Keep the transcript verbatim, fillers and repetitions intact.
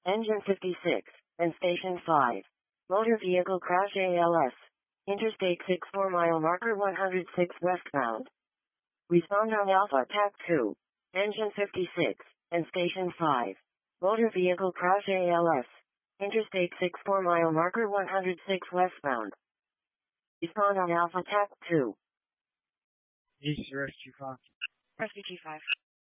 Engine fifty-six, and Station five. Motor vehicle crash A L S. Interstate six four mile marker one hundred six westbound. Respond on Alpha T A C two. Engine fifty-six, and Station five. Motor vehicle crash A L S. Interstate six four mile marker one hundred six westbound. Respond on Alpha T A C two. East Rescue five. Rescue G five.